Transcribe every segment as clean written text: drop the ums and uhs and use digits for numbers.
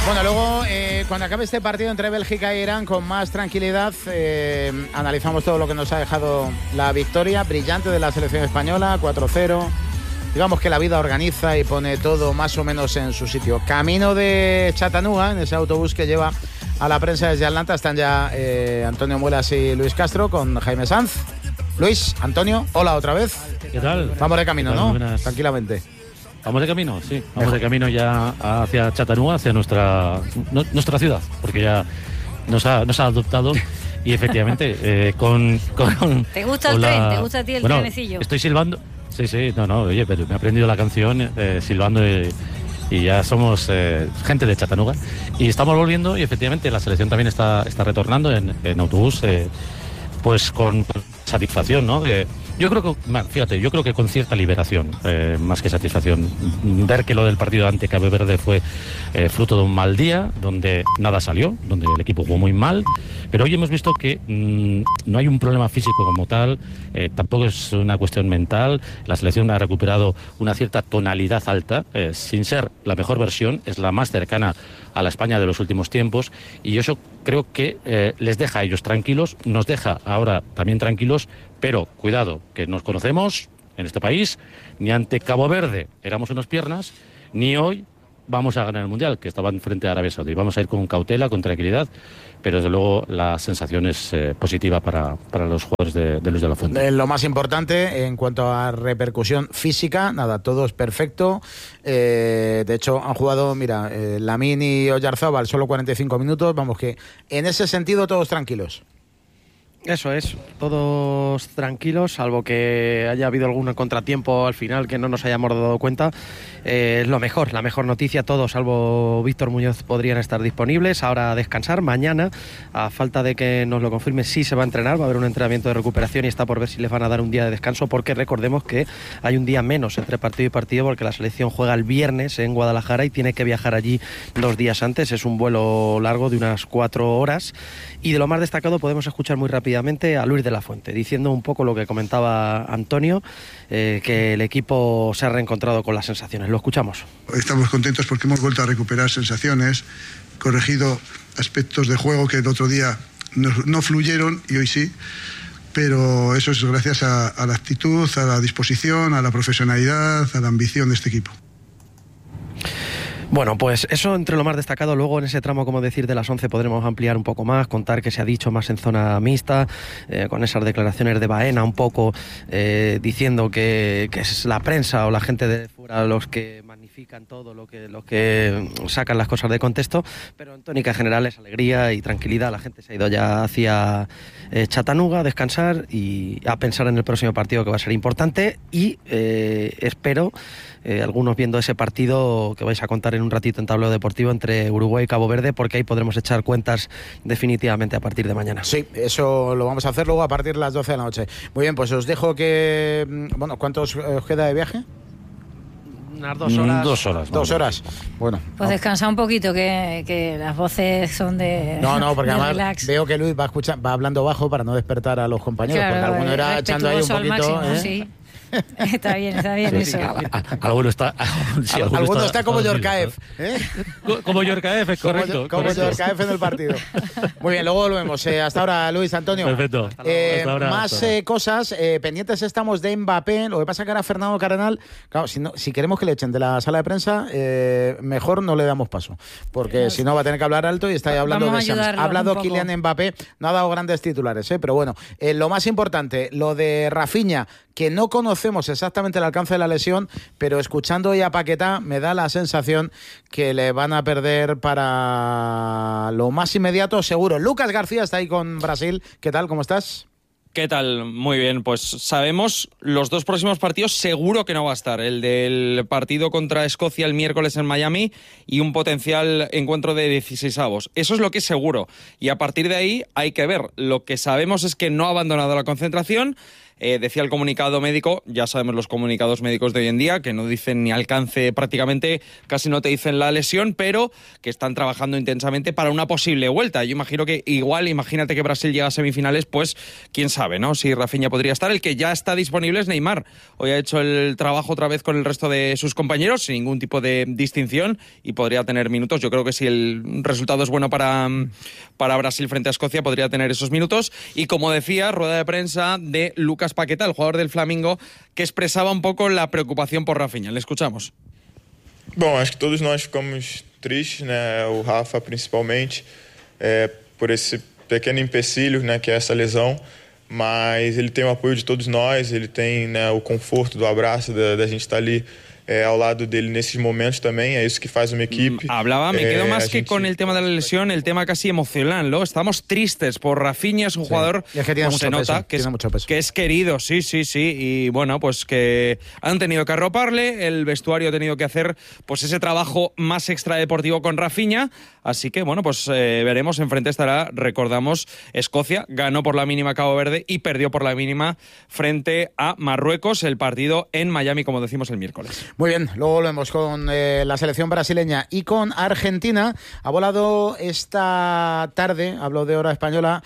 Bueno, luego, cuando acabe este partido entre Bélgica e Irán, con más tranquilidad, analizamos todo lo que nos ha dejado la victoria brillante de la selección española, 4-0. Digamos que la vida organiza y pone todo más o menos en su sitio. Camino de Chattanooga, en ese autobús que lleva a la prensa desde Atlanta, están ya Antonio Muelas y Luis Castro con Jaime Sanz. Luis, Antonio, hola otra vez. ¿Qué tal? Vamos de camino, ¿no? Buenas. Tranquilamente. Vamos de camino, sí. Vamos de camino ya hacia Chattanooga, hacia nuestra ciudad, porque ya nos ha adoptado y efectivamente ¿Te gusta el tren? ¿Te gusta a ti el trenecillo? Estoy silbando. Sí, no, oye, pero me he aprendido la canción silbando y ya somos gente de Chattanooga y estamos volviendo y efectivamente la selección también está retornando en autobús, pues con satisfacción, ¿no? Yo creo que con cierta liberación, más que satisfacción. Ver que lo del partido ante Cabo Verde fue fruto de un mal día, donde nada salió, donde el equipo jugó muy mal, pero hoy hemos visto que no hay un problema físico como tal, tampoco es una cuestión mental. La selección ha recuperado una cierta tonalidad alta, sin ser la mejor versión, es la más cercana a la España de los últimos tiempos, y eso creo que les deja a ellos tranquilos, nos deja ahora también tranquilos, pero cuidado, que nos conocemos en este país, ni ante Cabo Verde éramos unas piernas, ni hoy vamos a ganar el Mundial, que estaban frente a Arabia Saudí. Vamos a ir con cautela, con tranquilidad, pero desde luego la sensación es positiva para los jugadores de Luis de la Fuente. Lo más importante en cuanto a repercusión física, nada, todo es perfecto. De hecho, han jugado, mira, Lamine y Oyarzábal solo 45 minutos. Vamos, que en ese sentido todos tranquilos. Eso es, todos tranquilos, salvo que haya habido algún contratiempo al final que no nos hayamos dado cuenta. Es la mejor noticia, todos, salvo Víctor Muñoz, podrían estar disponibles. Ahora a descansar, mañana, a falta de que nos lo confirme, sí se va a entrenar, va a haber un entrenamiento de recuperación y está por ver si les van a dar un día de descanso, porque recordemos que hay un día menos entre partido y partido, porque la selección juega el viernes en Guadalajara y tiene que viajar allí 2 días antes. Es un vuelo largo de unas 4 horas. Y de lo más destacado podemos escuchar muy rápidamente a Luis de la Fuente, diciendo un poco lo que comentaba Antonio, que el equipo se ha reencontrado con las sensaciones. Lo escuchamos. Estamos contentos porque hemos vuelto a recuperar sensaciones, corregido aspectos de juego que el otro día no fluyeron y hoy sí, pero eso es gracias a la actitud, a la disposición, a la profesionalidad, a la ambición de este equipo. Bueno, pues eso entre lo más destacado. Luego en ese tramo, como decir, de las 11 podremos ampliar un poco más, contar que se ha dicho más en zona mixta, con esas declaraciones de Baena un poco diciendo que es la prensa o la gente de fuera los que magnifican todo, los que sacan las cosas de contexto, pero en tónica general es alegría y tranquilidad. La gente se ha ido ya hacia Chattanooga a descansar y a pensar en el próximo partido, que va a ser importante, y espero, algunos viendo ese partido que vais a contar en un ratito en Tablero Deportivo entre Uruguay y Cabo Verde, porque ahí podremos echar cuentas definitivamente a partir de mañana. Sí, eso lo vamos a hacer luego a partir de las 12 de la noche. Muy bien, pues os dejo que... Bueno, ¿cuánto os queda de viaje? Unas 2 horas. 2 horas. 2 horas. Bueno. Pues descansa un poquito, que las voces son de... No, porque además relax. veo que Luis va hablando bajo para no despertar a los compañeros, claro, porque alguno era echando ahí un poquito... Máximo, sí. Está bien eso. Alguno está... Alguno está como Yorkaev. Como Yorkaev, es correcto. Como Yorkaev en el partido. Muy bien, luego volvemos. Hasta ahora, Luis, Antonio. Perfecto. Hasta ahora, más cosas. Pendientes estamos de Mbappé. Lo que pasa que ahora Fernando Cardenal, claro, si queremos que le echen de la sala de prensa, mejor no le damos paso. Porque si no va a tener que hablar alto y está ahí hablando de Shams. Ha hablado Kylian Mbappé, no ha dado grandes titulares, pero bueno, lo más importante, lo de Rafinha, que no conocemos exactamente el alcance de la lesión, pero escuchando ya a Paquetá me da la sensación que le van a perder para lo más inmediato, seguro. Lucas García está ahí con Brasil. ¿Qué tal? ¿Cómo estás? ¿Qué tal? Muy bien, pues sabemos los 2 próximos partidos seguro que no va a estar. El del partido contra Escocia el miércoles en Miami y un potencial encuentro de 16avos. Eso es lo que es seguro. Y a partir de ahí hay que ver. Lo que sabemos es que no ha abandonado la concentración. Decía el comunicado médico, ya sabemos los comunicados médicos de hoy en día, que no dicen ni alcance prácticamente, casi no te dicen la lesión, pero que están trabajando intensamente para una posible vuelta. Yo imagino que igual, imagínate que Brasil llega a semifinales, pues quién sabe, ¿no? Si Rafinha podría estar. El que ya está disponible es Neymar. Hoy ha hecho el trabajo otra vez con el resto de sus compañeros, sin ningún tipo de distinción, y podría tener minutos. Yo creo que si el resultado es bueno para Brasil frente a Escocia, podría tener esos minutos. Y como decía, rueda de prensa de Lucas Paquetá, el jugador del Flamengo, que expresaba un poco la preocupación por Rafinha. Le escuchamos. Bom, acho que todos nós ficamos tristes, né? O Rafa principalmente, por esse pequeno empecilho, né, que é essa lesão, mas ele tem o apoio de todos nós, ele tem, né, o conforto do abraço, da gente estar ali ao lado dele nesses momentos también, es eso que hace una equipe. Hablaba, me quedo más que con el tema de la lesión, el tema casi emocional, ¿no? Estamos tristes por Rafinha, es un jugador, y es que tiene pues mucho se nota peso, que es querido, sí, y bueno, pues que han tenido que arroparle, el vestuario ha tenido que hacer pues ese trabajo más extradeportivo con Rafinha, así que bueno, pues veremos, enfrente estará, recordamos, Escocia, ganó por la mínima Cabo Verde y perdió por la mínima frente a Marruecos, el partido en Miami, como decimos, el miércoles. Muy bien, luego volvemos con la selección brasileña y con Argentina. Ha volado esta tarde, hablo de hora española,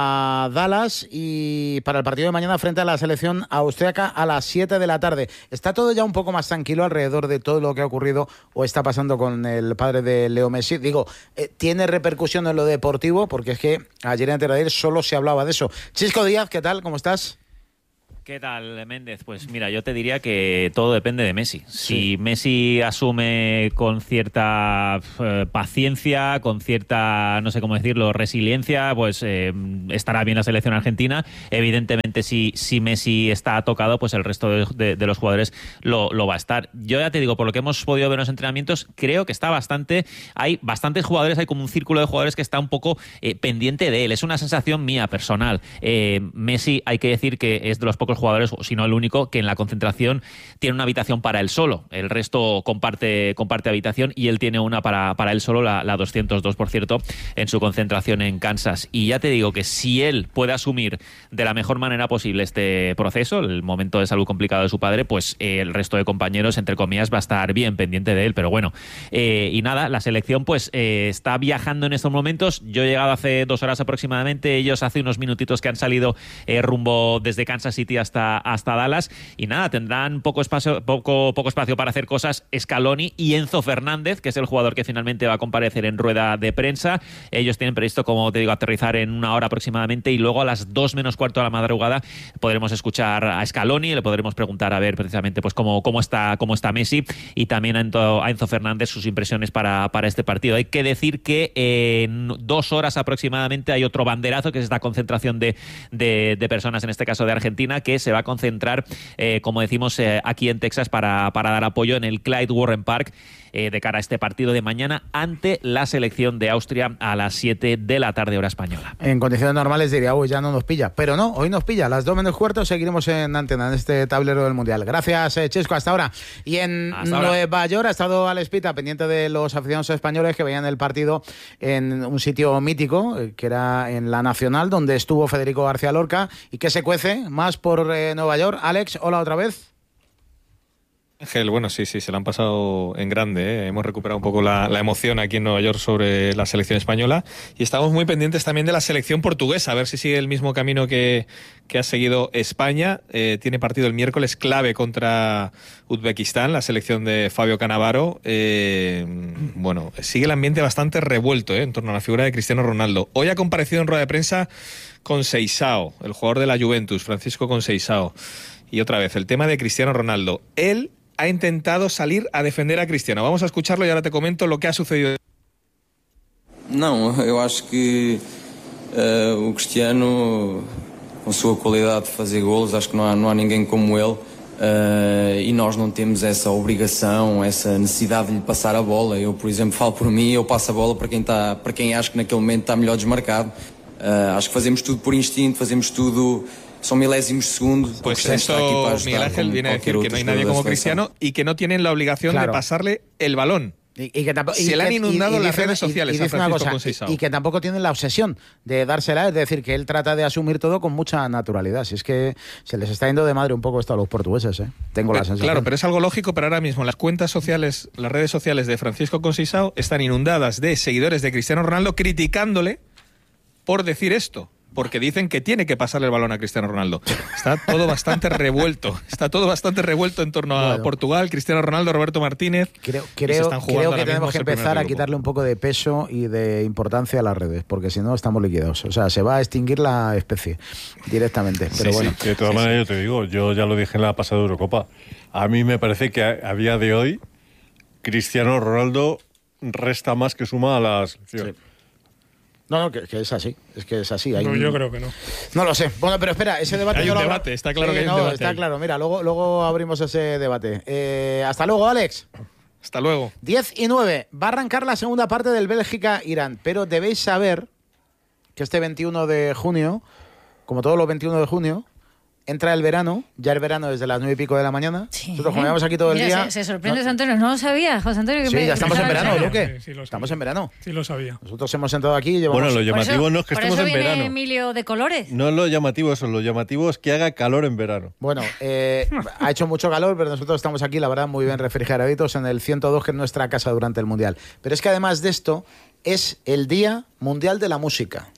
a Dallas y para el partido de mañana frente a la selección austríaca a las 7 de la tarde. ¿Está todo ya un poco más tranquilo alrededor de todo lo que ha ocurrido o está pasando con el padre de Leo Messi? Digo, ¿tiene repercusión en lo deportivo? Porque es que ayer en Teradir solo se hablaba de eso. Chisco Díaz, ¿qué tal? ¿Cómo estás? ¿Qué tal, Méndez? Pues mira, yo te diría que todo depende de Messi. Si Messi asume con cierta paciencia, con cierta, no sé cómo decirlo, resiliencia, pues estará bien la selección argentina. Evidentemente, si Messi está tocado, pues el resto de los jugadores lo va a estar. Yo ya te digo, por lo que hemos podido ver en los entrenamientos, creo que está hay bastantes jugadores, hay como un círculo de jugadores que está un poco pendiente de él. Es una sensación mía, personal. Messi, hay que decir que es de los pocos jugadores, si no el único, que en la concentración tiene una habitación para él solo. El resto comparte habitación y él tiene una para él solo, la 202, por cierto, en su concentración en Kansas. Y ya te digo que si él puede asumir de la mejor manera posible este proceso, el momento de salud complicado de su padre, pues el resto de compañeros, entre comillas, va a estar bien pendiente de él. Pero bueno, y nada, la selección pues está viajando en estos momentos. Yo he llegado hace 2 horas aproximadamente, ellos hace unos minutitos que han salido rumbo desde Kansas City hasta Dallas, y nada, tendrán poco espacio para hacer cosas Scaloni y Enzo Fernández, que es el jugador que finalmente va a comparecer en rueda de prensa. Ellos tienen previsto, como te digo, aterrizar en 1 hora aproximadamente, y luego a las 2 menos cuarto de la madrugada podremos escuchar a Scaloni, le podremos preguntar a ver precisamente pues cómo está Messi, y también a Enzo Fernández sus impresiones para este partido. Hay que decir que en 2 horas aproximadamente hay otro banderazo, que es esta concentración de personas, en este caso de Argentina, que se va a concentrar, como decimos, aquí en Texas para dar apoyo en el Clyde Warren Park de cara a este partido de mañana ante la selección de Austria a las 7 de la tarde, hora española. En condiciones normales diría, uy, ya no nos pilla, pero no, hoy nos pilla. A las 2 menos cuarto seguiremos en antena en este tablero del Mundial. Gracias, Chesco, hasta ahora. Y en Nueva York ha estado Alex Pita pendiente de los aficionados españoles que veían el partido en un sitio mítico, que era en la Nacional, donde estuvo Federico García Lorca, y que se cuece más por Nueva York. Alex, hola otra vez. Ángel, bueno, sí, se lo han pasado en grande, ¿eh? Hemos recuperado un poco la emoción aquí en Nueva York sobre la selección española, y estamos muy pendientes también de la selección portuguesa, a ver si sigue el mismo camino que ha seguido España. Tiene partido el miércoles clave contra Uzbekistán, la selección de Fabio Cannavaro. Bueno, sigue el ambiente bastante revuelto en torno a la figura de Cristiano Ronaldo. Hoy ha comparecido en rueda de prensa Conceição, el jugador de la Juventus, Francisco Conceição. Y otra vez, el tema de Cristiano Ronaldo. Él ha intentado salir a defender a Cristiano. Vamos a escucharlo y ahora te comento lo que ha sucedido. Não, eu acho que o Cristiano, com a sua qualidade de fazer golos, acho que não há ninguém como ele, e nós não temos essa obrigação, essa necessidade de lhe passar a bola. Eu, por exemplo, falo por mim, eu passo a bola para quem acho que naquele momento está melhor desmarcado. Acho que fazemos tudo por instinto, fazemos tudo... Son milésimos de segundo. Pues esto, Miguel Ángel viene a decir que no hay nadie como Cristiano y que no tienen la obligación de pasarle el balón. Se le han inundado las redes sociales a Francisco Conceição. Y que tampoco tienen la obsesión de dársela, es decir, que él trata de asumir todo con mucha naturalidad. Si es que se les está yendo de madre un poco esto a los portugueses, ¿eh? Tengo la sensación. Claro, pero es algo lógico, pero ahora mismo las cuentas sociales, las redes sociales de Francisco Conceição están inundadas de seguidores de Cristiano Ronaldo criticándole por decir esto. Porque dicen que tiene que pasarle el balón a Cristiano Ronaldo. Está todo bastante revuelto. Está todo bastante revuelto en torno a Portugal, Cristiano Ronaldo, Roberto Martínez. Creo que tenemos que empezar a quitarle un poco de peso y de importancia a las redes, porque si no estamos liquidados. O sea, se va a extinguir la especie directamente. Pero bueno. De todas maneras, yo te digo, yo ya lo dije en la pasada Eurocopa. A mí me parece que a día de hoy Cristiano Ronaldo resta más que suma a la selección. Sí. No, que es así. Es que es así. Yo creo que no. No lo sé. Bueno, pero espera, ese debate... Hay un debate, está claro que hay un debate. Está claro, mira, luego abrimos ese debate. Hasta luego, Alex. Hasta luego. 10:09. Va a arrancar la segunda parte del Bélgica-Irán, pero debéis saber que este 21 de junio, como todos los 21 de junio, entra el verano, ya el verano desde las 9:00 de la mañana. Sí. Nosotros comíamos aquí todo el día. Se sorprende José Antonio, no lo sabía, José Antonio. Sí, ya estamos en verano, Luque. Sí, estamos en verano. Sí, lo sabía. Nosotros hemos entrado aquí y llevamos... Bueno, lo llamativo no es que estemos en verano. ¿Por eso viene Emilio de colores? No es lo llamativo eso, lo llamativo es que haga calor en verano. Bueno, ha hecho mucho calor, pero nosotros estamos aquí, la verdad, muy bien refrigeraditos en el 102, que es nuestra casa durante el Mundial. Pero es que además de esto, es el Día Mundial de la Música.